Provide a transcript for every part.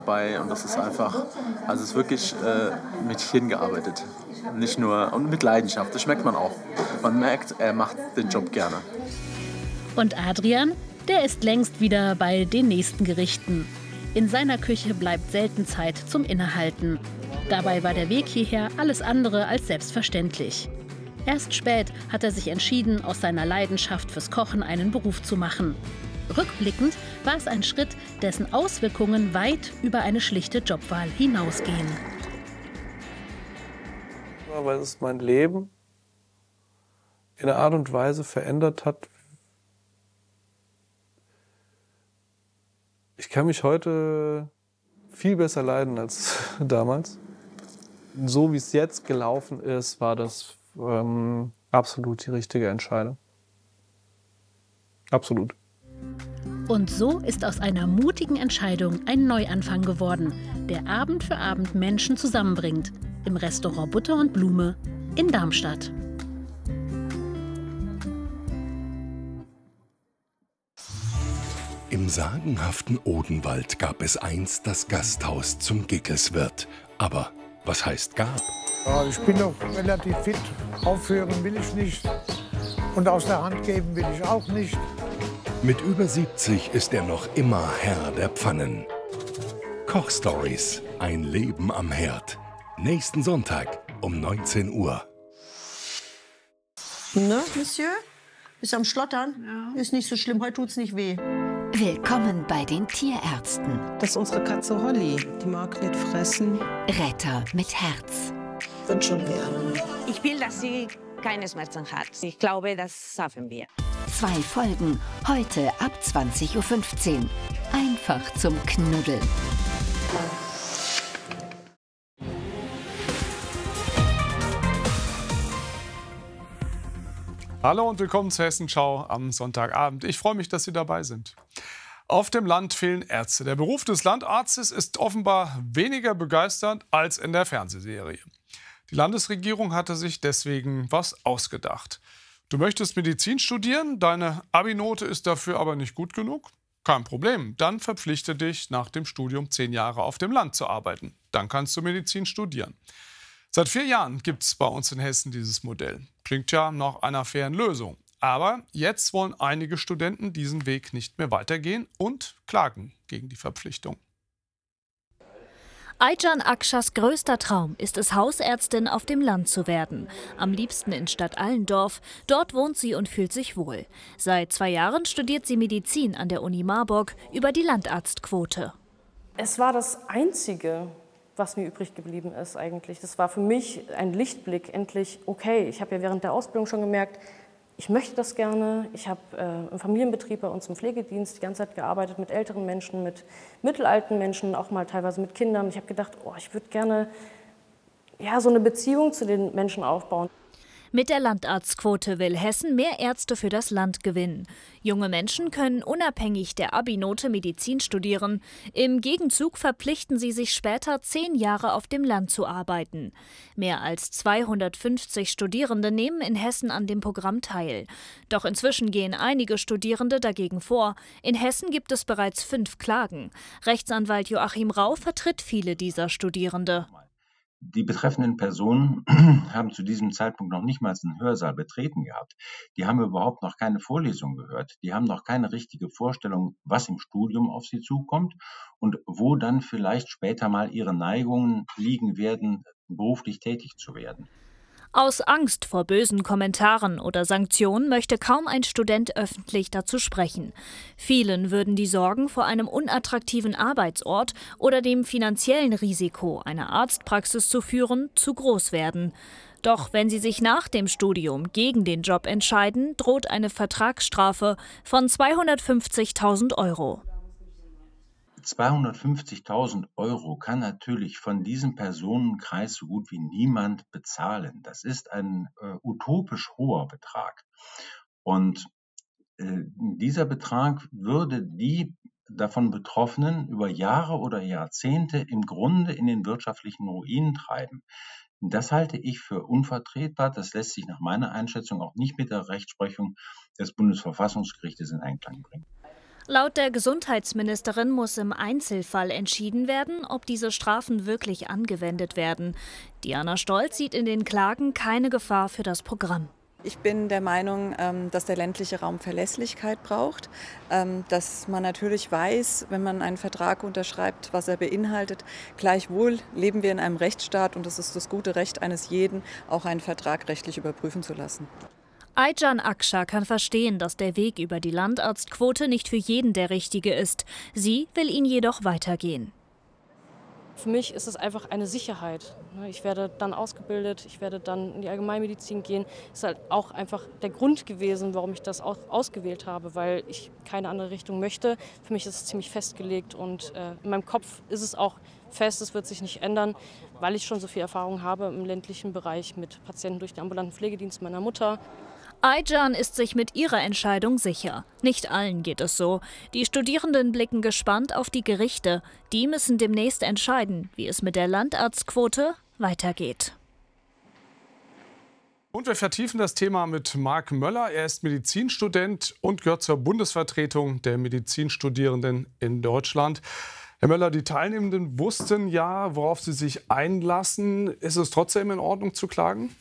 Und das ist einfach, also es ist wirklich mit Hirn gearbeitet. Nicht nur, und mit Leidenschaft, das schmeckt man auch. Man merkt, er macht den Job gerne. Und Adrian, der ist längst wieder bei den nächsten Gerichten. In seiner Küche bleibt selten Zeit zum Innehalten. Dabei war der Weg hierher alles andere als selbstverständlich. Erst spät hat er sich entschieden, aus seiner Leidenschaft fürs Kochen einen Beruf zu machen. Rückblickend war es ein Schritt, dessen Auswirkungen weit über eine schlichte Jobwahl hinausgehen. Weil es mein Leben in einer Art und Weise verändert hat. Ich kann mich heute viel besser leiden als damals. So wie es jetzt gelaufen ist, war das absolut die richtige Entscheidung. Absolut. Und so ist aus einer mutigen Entscheidung ein Neuanfang geworden, der Abend für Abend Menschen zusammenbringt. Im Restaurant Butter und Blume in Darmstadt. Im sagenhaften Odenwald gab es einst das Gasthaus zum Gickelswirt. Aber was heißt gab? Ja, ich bin noch relativ fit. Aufhören will ich nicht. Und aus der Hand geben will ich auch nicht. Mit über 70 ist er noch immer Herr der Pfannen. Kochstories, ein Leben am Herd. Nächsten Sonntag um 19 Uhr. Ne, Monsieur? Ist am Schlottern? Ja. Ist nicht so schlimm, heute tut's nicht weh. Willkommen bei den Tierärzten. Das ist unsere Katze Holly. Die mag nicht fressen. Retter mit Herz. Wird schon werden. Ich will, dass sie keine Schmerzen hat. Ich glaube, das schaffen wir. 2 Folgen, heute ab 20:15 Uhr. Einfach zum Knuddeln. Hallo und willkommen zur Hessenschau am Sonntagabend. Ich freue mich, dass Sie dabei sind. Auf dem Land fehlen Ärzte. Der Beruf des Landarztes ist offenbar weniger begeisternd als in der Fernsehserie. Die Landesregierung hatte sich deswegen was ausgedacht. Du möchtest Medizin studieren, deine Abi-Note ist dafür aber nicht gut genug? Kein Problem, dann verpflichte dich, nach dem Studium 10 Jahre auf dem Land zu arbeiten. Dann kannst du Medizin studieren. Seit 4 Jahren gibt es bei uns in Hessen dieses Modell. Klingt ja nach einer fairen Lösung. Aber jetzt wollen einige Studenten diesen Weg nicht mehr weitergehen und klagen gegen die Verpflichtung. Aycan Akschas größter Traum ist es, Hausärztin auf dem Land zu werden. Am liebsten in Stadt Allendorf. Dort wohnt sie und fühlt sich wohl. Seit 2 Jahren studiert sie Medizin an der Uni Marburg über die Landarztquote. Es war das Einzige, was mir übrig geblieben ist eigentlich. Das war für mich ein Lichtblick, endlich, okay, ich habe ja während der Ausbildung schon gemerkt, ich möchte das gerne. Ich habe im Familienbetrieb bei uns im Pflegedienst die ganze Zeit gearbeitet mit älteren Menschen, mit mittelalten Menschen, auch mal teilweise mit Kindern. Ich habe gedacht, oh, ich würde gerne so eine Beziehung zu den Menschen aufbauen. Mit der Landarztquote will Hessen mehr Ärzte für das Land gewinnen. Junge Menschen können unabhängig der Abi-Note Medizin studieren. Im Gegenzug verpflichten sie sich später 10 Jahre auf dem Land zu arbeiten. Mehr als 250 Studierende nehmen in Hessen an dem Programm teil. Doch inzwischen gehen einige Studierende dagegen vor. In Hessen gibt es bereits 5 Klagen. Rechtsanwalt Joachim Rau vertritt viele dieser Studierende. Die betreffenden Personen haben zu diesem Zeitpunkt noch nicht mal einen Hörsaal betreten gehabt. Die haben überhaupt noch keine Vorlesung gehört. Die haben noch keine richtige Vorstellung, was im Studium auf sie zukommt und wo dann vielleicht später mal ihre Neigungen liegen werden, beruflich tätig zu werden. Aus Angst vor bösen Kommentaren oder Sanktionen möchte kaum ein Student öffentlich dazu sprechen. Vielen würden die Sorgen vor einem unattraktiven Arbeitsort oder dem finanziellen Risiko, eine Arztpraxis zu führen, zu groß werden. Doch wenn sie sich nach dem Studium gegen den Job entscheiden, droht eine Vertragsstrafe von 250.000 €. 250.000 € kann natürlich von diesem Personenkreis so gut wie niemand bezahlen. Das ist ein utopisch hoher Betrag. Und dieser Betrag würde die davon Betroffenen über Jahre oder Jahrzehnte im Grunde in den wirtschaftlichen Ruin treiben. Das halte ich für unvertretbar. Das lässt sich nach meiner Einschätzung auch nicht mit der Rechtsprechung des Bundesverfassungsgerichtes in Einklang bringen. Laut der Gesundheitsministerin muss im Einzelfall entschieden werden, ob diese Strafen wirklich angewendet werden. Diana Stolz sieht in den Klagen keine Gefahr für das Programm. Ich bin der Meinung, dass der ländliche Raum Verlässlichkeit braucht, dass man natürlich weiß, wenn man einen Vertrag unterschreibt, was er beinhaltet. Gleichwohl leben wir in einem Rechtsstaat und es ist das gute Recht eines jeden, auch einen Vertrag rechtlich überprüfen zu lassen. Aycan Akşar kann verstehen, dass der Weg über die Landarztquote nicht für jeden der richtige ist. Sie will ihn jedoch weitergehen. Für mich ist es einfach eine Sicherheit. Ich werde dann ausgebildet, ich werde dann in die Allgemeinmedizin gehen. Das ist halt auch einfach der Grund gewesen, warum ich das auch ausgewählt habe, weil ich keine andere Richtung möchte. Für mich ist es ziemlich festgelegt und in meinem Kopf ist es auch fest, es wird sich nicht ändern, weil ich schon so viel Erfahrung habe im ländlichen Bereich mit Patienten durch den ambulanten Pflegedienst meiner Mutter. Aycan ist sich mit ihrer Entscheidung sicher. Nicht allen geht es so. Die Studierenden blicken gespannt auf die Gerichte. Die müssen demnächst entscheiden, wie es mit der Landarztquote weitergeht. Und wir vertiefen das Thema mit Marc Möller. Er ist Medizinstudent und gehört zur Bundesvertretung der Medizinstudierenden in Deutschland. Herr Möller, die Teilnehmenden wussten ja, worauf sie sich einlassen. Ist es trotzdem in Ordnung zu klagen?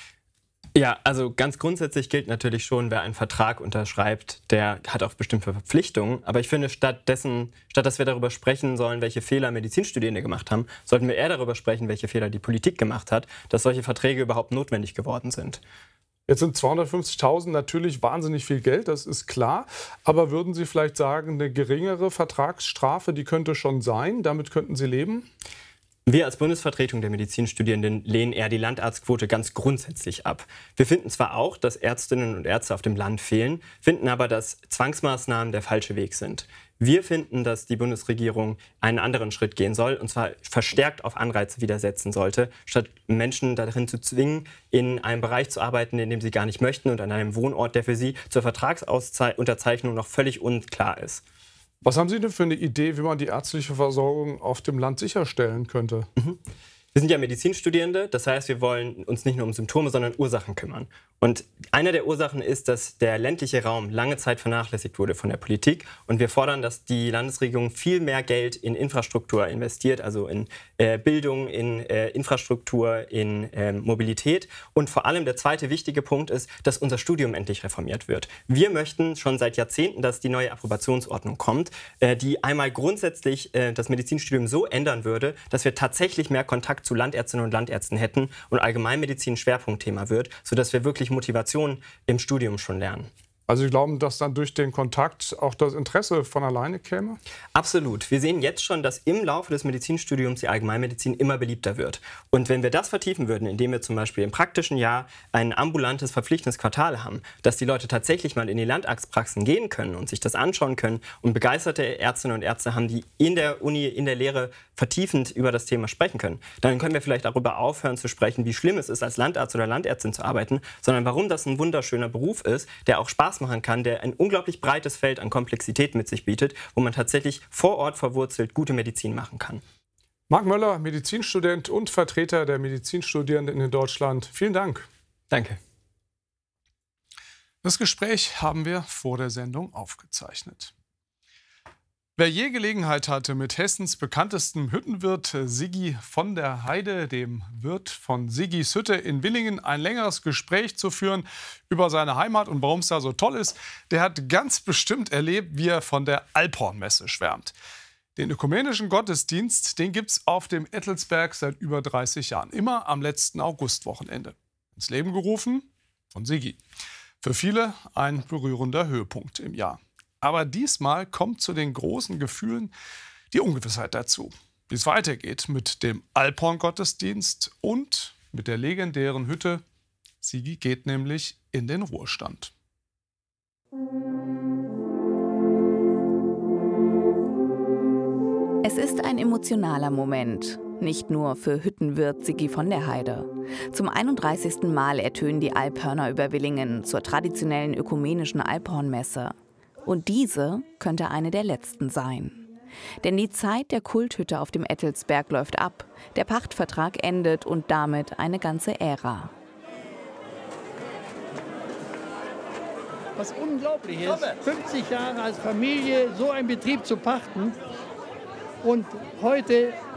Ja, also ganz grundsätzlich gilt natürlich schon, wer einen Vertrag unterschreibt, der hat auch bestimmte Verpflichtungen. Aber ich finde, statt dass wir darüber sprechen sollen, welche Fehler Medizinstudierende gemacht haben, sollten wir eher darüber sprechen, welche Fehler die Politik gemacht hat, dass solche Verträge überhaupt notwendig geworden sind. Jetzt sind 250.000 natürlich wahnsinnig viel Geld, das ist klar. Aber würden Sie vielleicht sagen, eine geringere Vertragsstrafe, die könnte schon sein, damit könnten Sie leben? Wir als Bundesvertretung der Medizinstudierenden lehnen eher die Landarztquote ganz grundsätzlich ab. Wir finden zwar auch, dass Ärztinnen und Ärzte auf dem Land fehlen, finden aber, dass Zwangsmaßnahmen der falsche Weg sind. Wir finden, dass die Bundesregierung einen anderen Schritt gehen soll, und zwar verstärkt auf Anreize widersetzen sollte, statt Menschen darin zu zwingen, in einem Bereich zu arbeiten, in dem sie gar nicht möchten und an einem Wohnort, der für sie zur Vertragsunterzeichnung noch völlig unklar ist. Was haben Sie denn für eine Idee, wie man die ärztliche Versorgung auf dem Land sicherstellen könnte? Wir sind ja Medizinstudierende, das heißt, wir wollen uns nicht nur um Symptome, sondern Ursachen kümmern. Und eine der Ursachen ist, dass der ländliche Raum lange Zeit vernachlässigt wurde von der Politik. Und wir fordern, dass die Landesregierung viel mehr Geld in Infrastruktur investiert, also in Bildung, in Infrastruktur, in Mobilität. Und vor allem der zweite wichtige Punkt ist, dass unser Studium endlich reformiert wird. Wir möchten schon seit Jahrzehnten, dass die neue Approbationsordnung kommt, die einmal grundsätzlich das Medizinstudium so ändern würde, dass wir tatsächlich mehr Kontakt zu Landärztinnen und Landärzten hätten und Allgemeinmedizin Schwerpunktthema wird, sodass wir wirklich Motivation im Studium schon lernen. Also Sie glauben, dass dann durch den Kontakt auch das Interesse von alleine käme? Absolut. Wir sehen jetzt schon, dass im Laufe des Medizinstudiums die Allgemeinmedizin immer beliebter wird. Und wenn wir das vertiefen würden, indem wir zum Beispiel im praktischen Jahr ein ambulantes, verpflichtendes Quartal haben, dass die Leute tatsächlich mal in die Landarztpraxen gehen können und sich das anschauen können und begeisterte Ärztinnen und Ärzte haben, die in der Uni, in der Lehre vertiefend über das Thema sprechen können, dann können wir vielleicht darüber aufhören zu sprechen, wie schlimm es ist, als Landarzt oder Landärztin zu arbeiten, sondern warum das ein wunderschöner Beruf ist, der auch Spaß machen kann, der ein unglaublich breites Feld an Komplexität mit sich bietet, wo man tatsächlich vor Ort verwurzelt gute Medizin machen kann. Marc Möller, Medizinstudent und Vertreter der Medizinstudierenden in Deutschland. Vielen Dank. Danke. Das Gespräch haben wir vor der Sendung aufgezeichnet. Wer je Gelegenheit hatte, mit Hessens bekanntestem Hüttenwirt Siggi von der Heide, dem Wirt von Siggis Hütte in Willingen, ein längeres Gespräch zu führen über seine Heimat und warum es da so toll ist, der hat ganz bestimmt erlebt, wie er von der Alphornmesse schwärmt. Den ökumenischen Gottesdienst, den gibt es auf dem Ettelsberg seit über 30 Jahren, immer am letzten Augustwochenende. Ins Leben gerufen von Siggi. Für viele ein berührender Höhepunkt im Jahr. Aber diesmal kommt zu den großen Gefühlen die Ungewissheit dazu. Wie es weitergeht mit dem Alphorn-Gottesdienst und mit der legendären Hütte. Siggi geht nämlich in den Ruhestand. Es ist ein emotionaler Moment. Nicht nur für Hüttenwirt Siggi von der Heide. Zum 31. Mal ertönen die Alphörner über Willingen zur traditionellen ökumenischen Alphornmesse. Und diese könnte eine der letzten sein. Denn die Zeit der Kulthütte auf dem Ettelsberg läuft ab, der Pachtvertrag endet und damit eine ganze Ära. was unglaublich ist. 50 Jahre als Familie so einen Betrieb zu pachten und heute